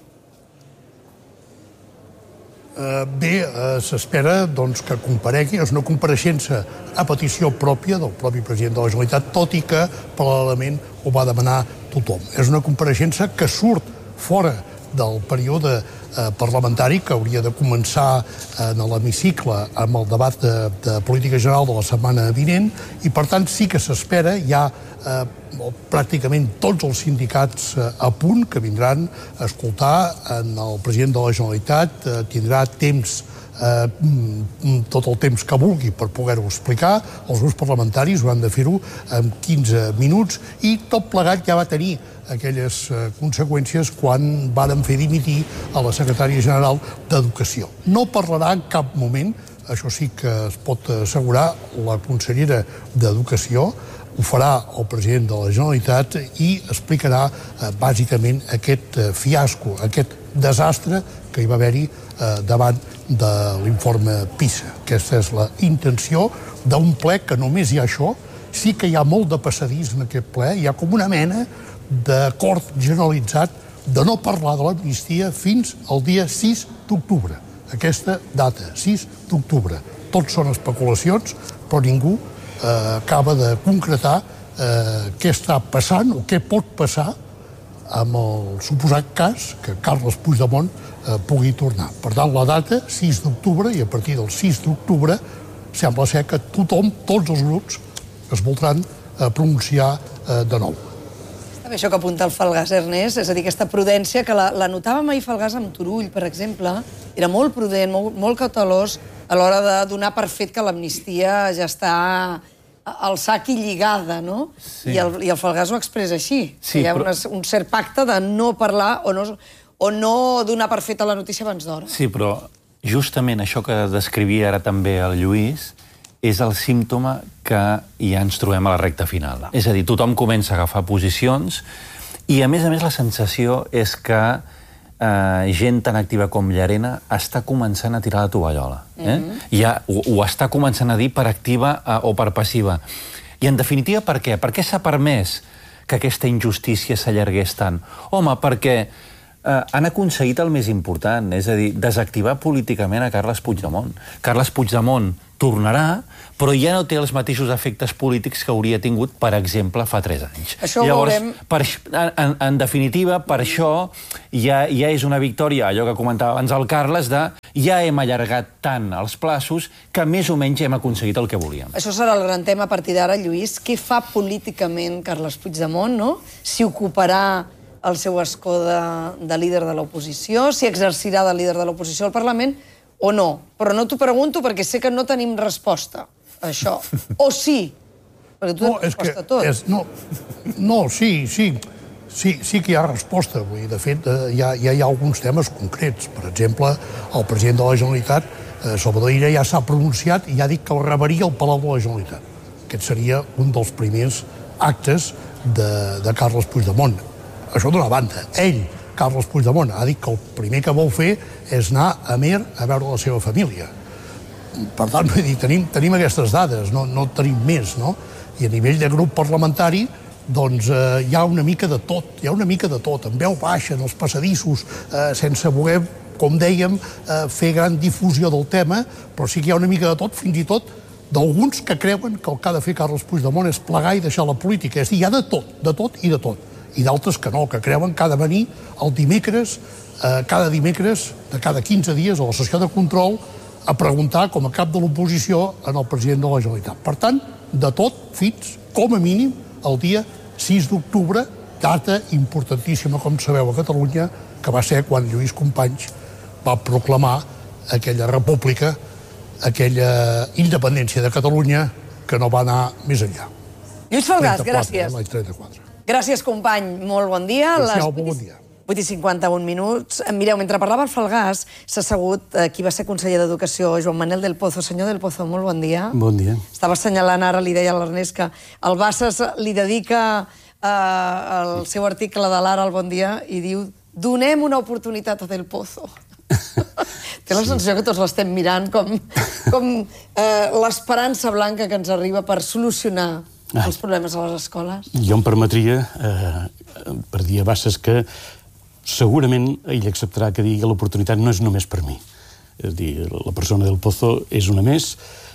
Bé, s'espera que comparegui. És una compareixença a petició pròpia del propi president de la Generalitat, tot i que paral·lelament ho va demanar tothom. És una compareixença que surt fora del període parlamentari, que hauria de començar en l'hemicicle amb el debat de política general de la setmana vinent, i per tant sí que s'espera, hi ha pràcticament tots els sindicats a punt que vindran a escoltar en el president de la Generalitat, tindrà temps, tot el temps que vulgui per poder-ho explicar. Els grups parlamentaris ho han de fer-ho en 15 minuts i tot plegat ja va tenir aquelles conseqüències quan varen fer dimitir a la secretària general d'Educació. No parlarà en cap moment, això sí que es pot assegurar, la consellera d'Educació, ho farà el president de la Generalitat i explicarà bàsicament aquest fiasco, aquest desastre que hi va haver-hi davant de l'informe PISA. Aquesta és la intenció d'un ple que només hi ha això. Sí que hi ha molt de passadís en aquest ple, hi ha com una mena d'acord generalitzat de no parlar de l'amnistia fins al dia 6 d'octubre. Aquesta data, 6 d'octubre. Tots són especulacions, però ningú acaba de concretar què està passant o què pot passar amb el suposat cas que Carles Puigdemont pugui tornar. Per tant, la data, 6 d'octubre, i a partir del 6 d'octubre sembla ser que tothom, tots els grups, es voldran pronunciar de nou. Està bé això que apunta el Falgàs, Ernest, és a dir, aquesta prudència que la notàvem ahir Falgàs amb Turull, per exemple, era molt prudent, molt cautelós a l'hora de donar per fet que l'amnistia ja està al sac i lligada, no? I el Falgàs ho expressa així. Hi ha un cert pacte de no parlar o o no donar per feta la notícia abans d'hora. Sí, però justament això que descrivia ara també el Lluís és el símptoma que ja ens trobem a la recta final. És a dir, tothom comença a agafar posicions i, a més, la sensació és que gent tan activa com Llarena està començant a tirar la tovallola. Ja ho està començant a dir per activa o per passiva. I, en definitiva, per què? Per què s'ha permès que aquesta injustícia s'allargués tant? Home, perquè han aconseguit el més important, és a dir, desactivar políticament a Carles Puigdemont. Carles Puigdemont tornarà, però ja no té els mateixos efectes polítics que hauria tingut, per exemple, fa 3 anys. Això ho veurem. En definitiva, per això ja és una victòria, allò que comentava abans el Carles, de ja hem allargat tant els plaços que més o menys hem aconseguit el que volíem. Això serà el gran tema a partir d'ara, Lluís. Què fa políticament Carles Puigdemont, no? Si ocuparà el seu escó de líder de l'oposició, si exercirà de líder de l'oposició al Parlament o no. Però no t'ho pregunto perquè sé que no tenim resposta a això. O sí, perquè tu tens resposta a tot. No, sí que hi ha resposta. De fet, hi ha alguns temes concrets. Per exemple, el president de la Generalitat, Salvador Illa, ja s'ha pronunciat i ja ha dit que el rebaria al Palau de la Generalitat. Aquest seria un dels primers actes de Carles Puigdemont. Això d'una banda. Ell, Carles Puigdemont, ha dit que el primer que vol fer és anar a Amer a veure la seva família. Per tant, tenim aquestes dades, no tenim més, no? I a nivell de grup parlamentari, doncs hi ha una mica de tot, en veu baixa, en els passadissos, sense voler, com dèiem, fer gran difusió del tema, però sí que hi ha una mica de tot, fins i tot d'alguns que creuen que el que ha de fer Carles Puigdemont és plegar i deixar la política. És a dir, hi ha de tot i de tot. I d'altres que no, que creuen que ha de venir el dimecres, cada dimecres, de cada 15 dies, a la sessió de control, a preguntar com a cap de l'oposició al president de la Generalitat. Per tant, de tot, fins, com a mínim, el dia 6 d'octubre, data importantíssima, com sabeu, a Catalunya, que va ser quan Lluís Companys va proclamar aquella república, aquella independència de Catalunya, que no va anar més enllà. Lluís Falgàs, gràcies. L'any 34. Gràcies, company. Molt bon dia. Bon dia. 8:51 minuts. Mireu, mentre parlava el Falgàs, s'ha assegut qui va ser conseller d'Educació, Joan Manel del Pozo. Senyor del Pozo, molt bon dia. Bon dia. Estava assenyalant ara, li deia a l'Ernest, que el Bassas li dedica el seu article de l'Ara al Bon Dia i diu: donem una oportunitat a Del Pozo. Té la sensació que tots l'estem mirant com l'esperança blanca que ens arriba per solucionar els problemes a les escoles. Jo em permetria, per dir a Bassas, que segurament ell acceptarà que digui que l'oportunitat no és només per mi. És a dir, la persona del Pozo és una més.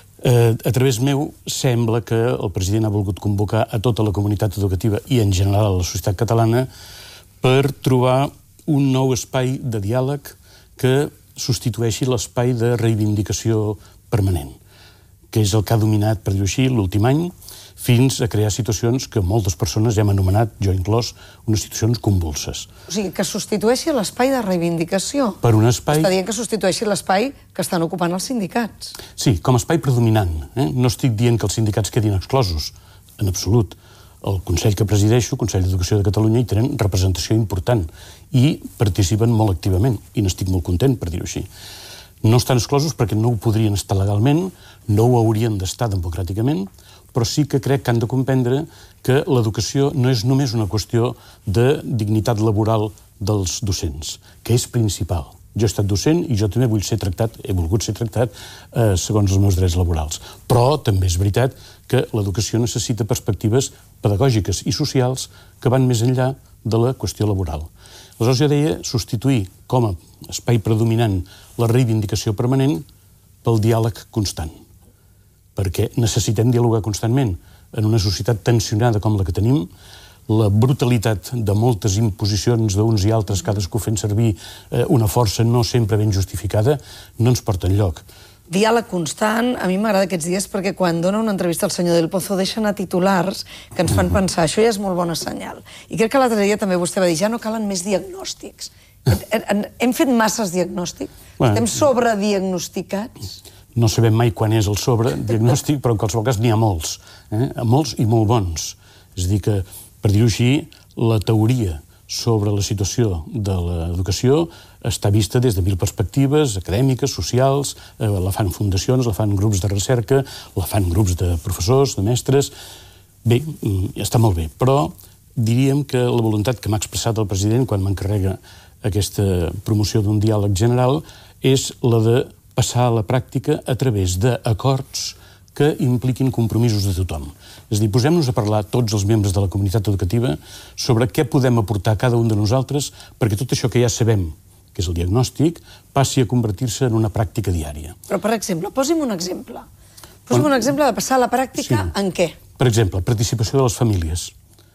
A través meu sembla que el president ha volgut convocar a tota la comunitat educativa i en general a la societat catalana per trobar un nou espai de diàleg que substitueixi l'espai de reivindicació permanent, que és el que ha dominat, per dir-ho així, l'últim any, fins a crear situacions que moltes persones hem anomenat, jo inclòs, unes situacions convulses. O sigui, que substitueixi l'espai de reivindicació. Per un espai... Està dient que substitueixi l'espai que estan ocupant els sindicats. Sí, com a espai predominant. No estic dient que els sindicats quedin exclosos, en absolut. El Consell que presideixo, el Consell d'Educació de Catalunya, hi tenen representació important i participen molt activament, i n'estic molt content, per dir-ho així. No estan exclosos perquè no ho podrien estar legalment, no ho haurien d'estar democràticament, però sí que crec que han de comprendre que l'educació no és només una qüestió de dignitat laboral dels docents, que és principal. Jo he estat docent i jo també vull ser tractat, he volgut ser tractat segons els meus drets laborals. Però també és veritat que l'educació necessita perspectives pedagògiques i socials que van més enllà de la qüestió laboral. Aleshores jo deia substituir com a espai predominant la reivindicació permanent pel diàleg constant, perquè necessitem dialogar constantment. En una societat tensionada com la que tenim, la brutalitat de moltes imposicions d'uns i altres, cadascú fent servir una força no sempre ben justificada, no ens porta enlloc. Diàleg constant, a mi m'agrada aquests dies perquè quan dona una entrevista al senyor Del Pozo deixa anar titulars que ens fan pensar, això ja és molt bona senyal. I crec que l'altre dia també vostè va dir, ja no calen més diagnòstics. Hem fet masses diagnòstics? Estem sobrediagnosticats? No sabem mai quan és el sobrediagnòstic, però en qualsevol cas n'hi ha molts i molt bons. És a dir que, per dir-ho així, la teoria sobre la situació de l'educació està vista des de 1000 perspectives acadèmiques, socials, la fan fundacions, la fan grups de recerca, la fan grups de professors, de mestres. Bé, està molt bé, però diríem que la voluntat que m'ha expressat el president quan m'encarrega aquesta promoció d'un diàleg general és la de passar a la pràctica a través d'acords que impliquin compromisos de tothom. És a dir, posem-nos a parlar tots els membres de la comunitat educativa sobre què podem aportar cada un de nosaltres perquè tot això que ja sabem, que és el diagnòstic, passi a convertir-se en una pràctica diària. Però, per exemple, posi'm un exemple. Posi'm un exemple de passar a la pràctica en què? Per exemple, participació de les famílies.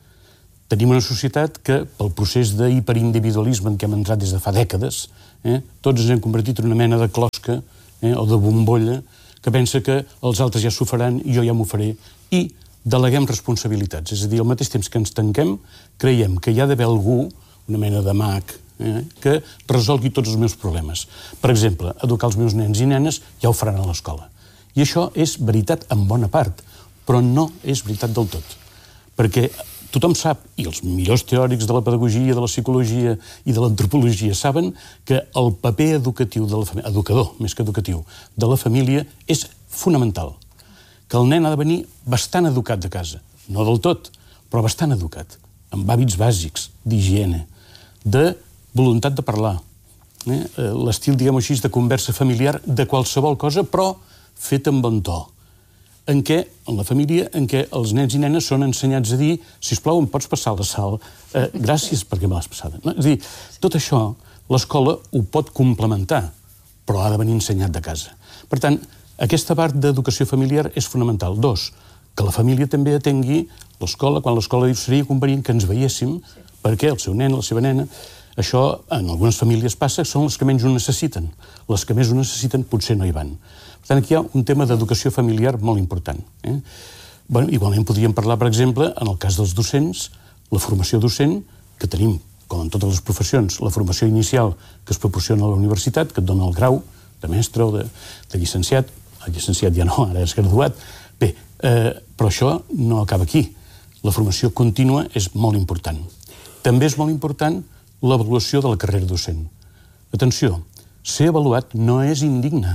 Tenim una societat que, pel procés d'hiperindividualisme en què hem entrat des de fa dècades, tots ens hem convertit en una mena de closca o de bombolla que pensa que els altres ja s'ho faran i jo ja m'ho faré, i deleguem responsabilitats. És a dir, al mateix temps que ens tanquem, creiem que hi ha d'haver algú, una mena de mag, que resolgui tots els meus problemes. Per exemple, educar els meus nens i nenes ja ho faran a l'escola. I això és veritat en bona part, però no és veritat del tot. Perquè tothom sap, i els millors teòrics de la pedagogia, de la psicologia i de l'antropologia saben que el paper educatiu de la família, educador més que educatiu, de la família és fonamental. Que el nen ha de venir bastant educat de casa. No del tot, però bastant educat. Amb hàbits bàsics, d'higiene, de voluntat de parlar. L'estil, diguem-ho així, de conversa familiar de qualsevol cosa, però fet amb bon to. En la família, en què els nens i nenes són ensenyats a dir sisplau, em pots passar la sal? Gràcies perquè me l'has passada. És a dir, tot això l'escola ho pot complementar, però ha de venir ensenyat de casa. Per tant, aquesta part d'educació familiar és fonamental. 2, que la família també atengui l'escola, quan l'escola diu seria convenient que ens veiéssim, perquè el seu nen, la seva nena, això en algunes famílies passa, són les que menys ho necessiten. Les que més ho necessiten potser no hi van. Per tant, aquí hi ha un tema d'educació familiar molt important. Igualment podríem parlar, per exemple, en el cas dels docents, la formació docent, que tenim, com en totes les professions, la formació inicial que es proporciona a la universitat, que et dona el grau de mestre o de llicenciat. El llicenciat ja no, ara és graduat. Bé, però això no acaba aquí. La formació contínua és molt important. També és molt important l'avaluació de la carrera docent. Atenció, ser avaluat no és indigne.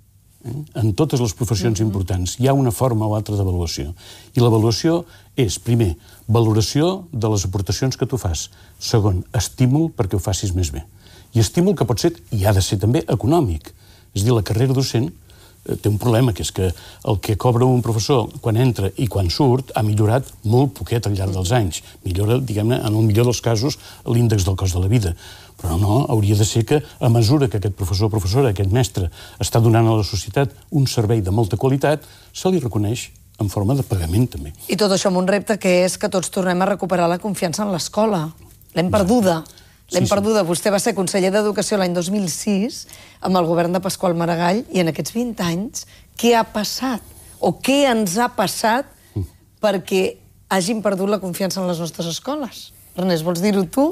En totes les professions importants hi ha una forma o altra d'avaluació. I l'avaluació és, primer, valoració de les aportacions que tu fas. Segon, estímul perquè ho facis més bé. I estímul que pot ser, i ha de ser també, econòmic. És a dir, la carrera docent té un problema, que és que el que cobra un professor quan entra i quan surt ha millorat molt poquet al llarg dels anys. Millora, diguem-ne, en el millor dels casos, l'índex del cost de la vida. Però no, hauria de ser que a mesura que aquest professor o professora, aquest mestre, està donant a la societat un servei de molta qualitat, se li reconeix en forma de pagament, també. I tot això amb un repte que és que tots tornem a recuperar la confiança en l'escola. L'hem perduda. L'hem perduda. Vostè va ser conseller d'Educació l'any 2006 amb el govern de Pasqual Maragall i en aquests 20 anys què ha passat? O què ens ha passat perquè hagin perdut la confiança en les nostres escoles? Ernest, vols dir-ho tu?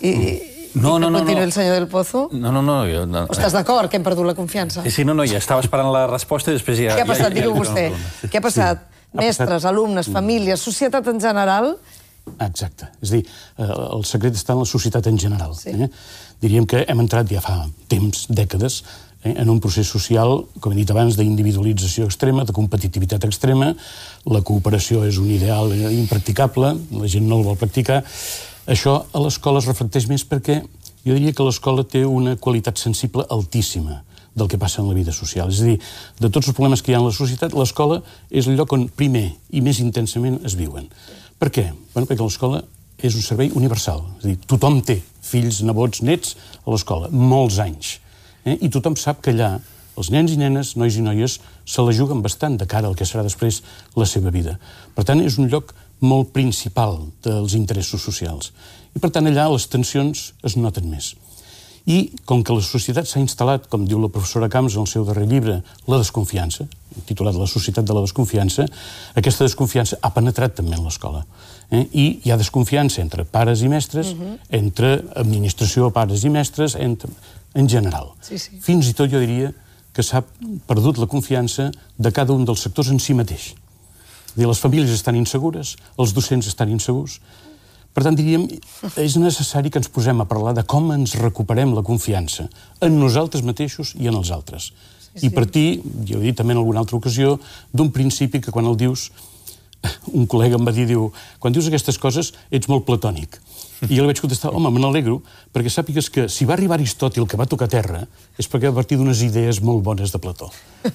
No. Continuï el senyor del Pozo? No. O estàs d'acord que hem perdut la confiança? Sí, no, ja estava esperant la resposta i després ja... Què ha passat? Digue-ho vostè. Què ha passat? Mestres, alumnes, famílies, societat en general... Exacte. És a dir, el secret està en la societat en general. Diríem que hem entrat ja fa temps, dècades, en un procés social, com he dit abans, d'individualització extrema, de competitivitat extrema. La cooperació és un ideal impracticable, la gent no el vol practicar. Això a l'escola es reflecteix més perquè jo diria que l'escola té una qualitat sensible altíssima del que passa en la vida social. És a dir, de tots els problemes que hi ha en la societat, l'escola és el lloc on primer i més intensament es viuen. Per què? Perquè l'escola és un servei universal. És a dir, tothom té fills, nebots, nets a l'escola, molts anys. I tothom sap que allà els nens i nenes, nois i noies, se la juguen bastant de cara al que serà després la seva vida. Per tant, és un lloc molt principal dels interessos socials. I per tant, allà les tensions es noten més. I com que la societat s'ha instal·lat, com diu la professora Camps en el seu darrer llibre, la desconfiança, titulat La societat de la desconfiança, aquesta desconfiança ha penetrat també en l'escola. I hi ha desconfiança entre pares i mestres, entre administració, pares i mestres, en general. Fins i tot jo diria que s'ha perdut la confiança de cada un dels sectors en si mateix. Les famílies estan insegures, els docents estan insegurs. Per tant, diríem, és necessari que ens posem a parlar de com ens recuperem la confiança en nosaltres mateixos i en els altres. I partir, jo he dit també en alguna altra ocasió, d'un principi que quan el dius, un col·lega em va dir, diu, quan dius aquestes coses ets molt platònic. I jo li vaig contestar, home, me n'alegro, perquè sàpigues que si va arribar Aristòtil, que va tocar terra, és perquè va partir d'unes idees molt bones de Plató.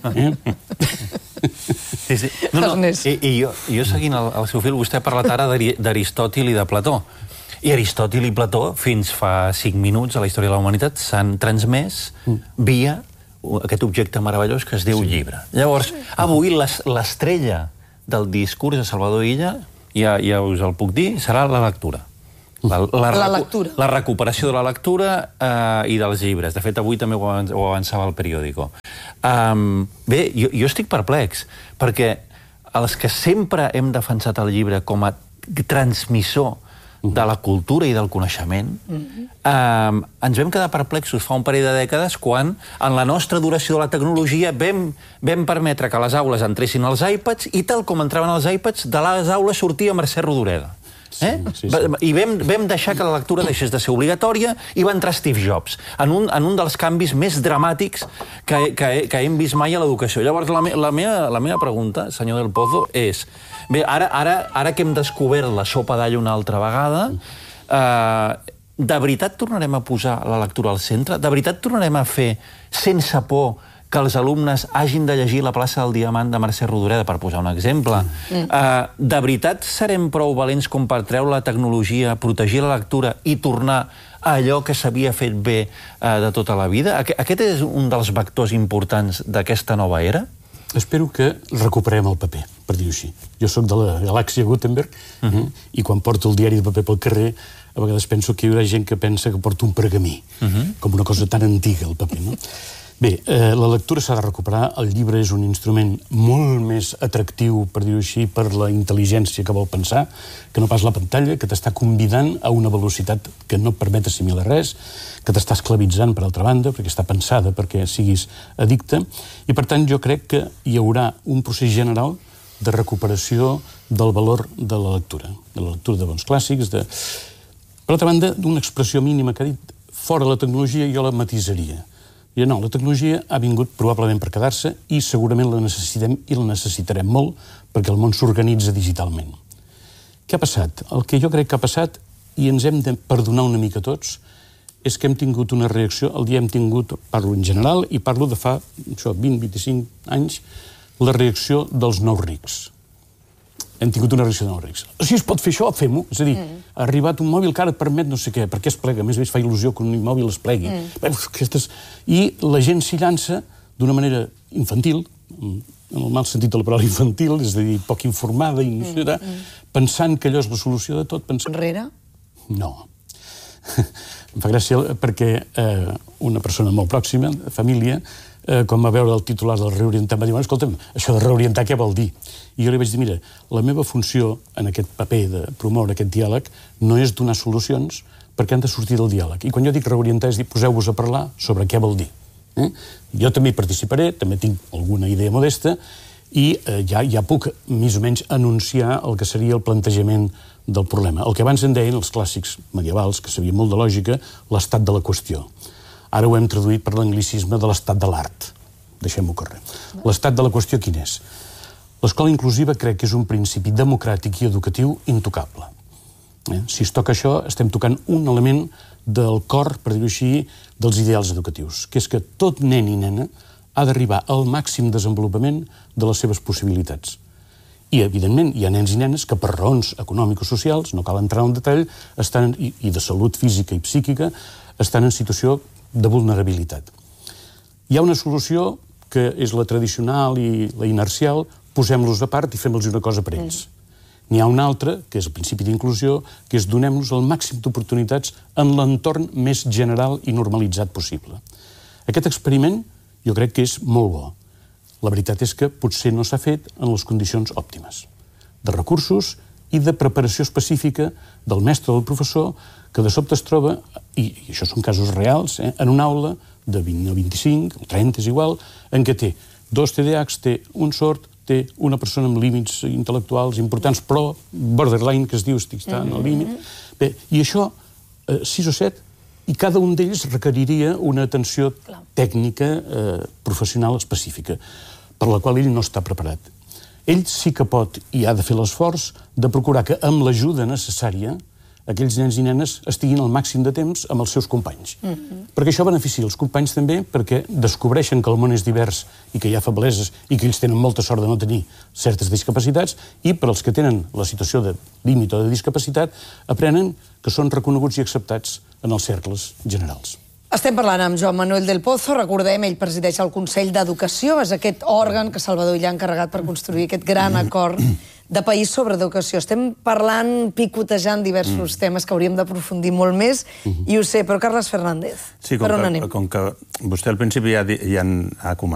Sí. I jo seguint el seu fil, vostè ha parlat ara d'Aristòtil i de Plató. I Aristòtil i Plató, fins fa 5 minuts a la història de la humanitat, s'han transmès via aquest objecte meravellós que es diu llibre. Llavors, avui l'estrella del discurs de Salvador Illa, ja us el puc dir, serà la lectura. La recuperació de la lectura i dels llibres. De fet, avui també ho avançava el periòdico. Bé, jo estic perplex, perquè els que sempre hem defensat el llibre com a transmissor de la cultura i del coneixement, ens vam quedar perplexos fa un parell de dècades quan, en la nostra duració de la tecnologia, vam permetre que a les aules entressin els iPads i tal com entraven els iPads, de les aules sortia Mercè Rodoreda. I vam deixar que la lectura deixés de ser obligatòria i va entrar Steve Jobs en un dels canvis més dramàtics que hem vist mai a l'educació. Llavors, la meva pregunta, senyor Del Pozo, és... Bé, ara que hem descobert la sopa d'all una altra vegada, de veritat tornarem a posar la lectura al centre? De veritat tornarem a fer, sense por, que els alumnes hagin de llegir La plaça del Diamant de Mercè Rodoreda, per posar un exemple? De veritat serem prou valents com per treure la tecnologia, protegir la lectura i tornar a allò que s'havia fet bé de tota la vida? Aquest és un dels vectors importants d'aquesta nova era? Espero que recuperem el paper, per dir-ho així. Jo sóc de la galàxia Gutenberg i quan porto el diari de paper pel carrer a vegades penso que hi haurà gent que pensa que porto un pergamí, com una cosa tan antiga, el paper, no? Bé, la lectura s'ha de recuperar, el llibre és un instrument molt més atractiu, per dir-ho així, per la intel·ligència que vol pensar, que no pas la pantalla, que t'està convidant a una velocitat que no et permet assimilar res, que t'està esclavitzant, per altra banda, perquè està pensada perquè siguis addicte, i per tant jo crec que hi haurà un procés general de recuperació del valor de la lectura de bons clàssics, per altra banda, d'una expressió mínima que ha dit, fora la tecnologia jo la matisaria. I no, la tecnologia ha vingut probablement per quedar-se i segurament la necessitem i la necessitarem molt perquè el món s'organitza digitalment. Què ha passat? El que jo crec que ha passat, i ens hem de perdonar una mica tots, és que hem tingut una reacció, el dia hem tingut, parlo en general, i parlo de fa 20-25 anys, la reacció dels nous rics. Hem tingut una reacció de nous rics. Si es pot fer això, fem-ho. És a dir, ha arribat un mòbil que ara et permet no sé què, perquè es plega. A més, fa il·lusió que un mòbil es plegui. I la gent s'hi llança d'una manera infantil, en el mal sentit de la paraula infantil, és a dir, poc informada, pensant que allò és la solució de tot. Enrere? No. Em fa gràcia perquè una persona molt pròxima, família, quan va veure el titular del reorientar, em va dir, escolta'm, això de reorientar què vol dir? I jo li vaig dir, mira, la meva funció en aquest paper de promoure aquest diàleg no és donar solucions perquè han de sortir del diàleg. I quan jo dic reorientar és dir, poseu-vos a parlar sobre què vol dir. Jo també hi participaré, també tinc alguna idea modesta i ja puc més o menys anunciar el que seria el plantejament del problema. El que abans en deien els clàssics medievals, que sabien molt de lògica, l'estat de la qüestió. Ara ho hem traduït per l'anglicisme de l'estat de l'art. Deixem-ho córrer. L'estat de la qüestió quin és? L'escola inclusiva crec que és un principi democràtic i educatiu intocable. Si es toca això, estem tocant un element del cor, per dir-ho així, dels ideals educatius, que és que tot nen i nena ha d'arribar al màxim desenvolupament de les seves possibilitats. I, evidentment, hi ha nens i nenes que per raons econòmico-socials, no cal entrar en detall, i de salut física i psíquica, estan en situació de vulnerabilitat. Hi ha una solució que és la tradicional i la inercial, posem-los a part i fem-los una cosa per ells. N'hi ha una altra, que és el principi d'inclusió, que és donem-los el màxim d'oportunitats en l'entorn més general i normalitzat possible. Aquest experiment jo crec que és molt bo. La veritat és que potser no s'ha fet en les condicions òptimes, de recursos i de preparació específica del mestre o del professor, que de sobte es troba, i això són casos reals, en una aula de 20 o 25, o 30 és igual, en què té 2 TDAHs, té un sord, té una persona amb límits intel·lectuals importants, però borderline, que es diu, estic estant al límit. Bé, i això, 6 o 7, i cada un d'ells requeriria una atenció tècnica professional específica, per la qual ell no està preparat. Ell sí que pot i ha de fer l'esforç de procurar que amb l'ajuda necessària aquells nens i nenes estiguin al màxim de temps amb els seus companys. Perquè això beneficia els companys també, perquè descobreixen que el món és divers i que hi ha febleses i que ells tenen molta sort de no tenir certes discapacitats, i per als que tenen la situació de límit o de discapacitat aprenen que són reconeguts i acceptats en els cercles generals. Estem parlant amb Joan Manuel del Pozo, recordem, ell presideix el Consell d'Educació, és aquest òrgan que Salvador Illa ha encarregat per construir aquest gran acord de país sobre educació. Estem parlant, picotejant diversos temes que hauríem d'aprofundir molt més, i ho sé, però Carles Fernández, per on anem? Com que vostè al principi ja ha comentat